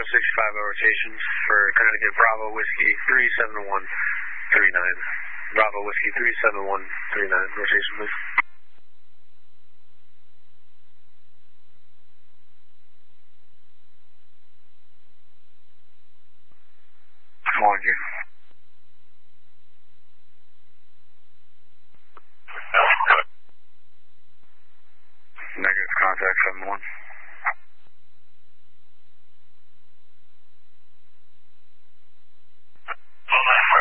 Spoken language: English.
65 rotation for Connecticut Bravo Whiskey 37139. Bravo Whiskey 37139, rotation please. Warned you. Negative contact 7-1.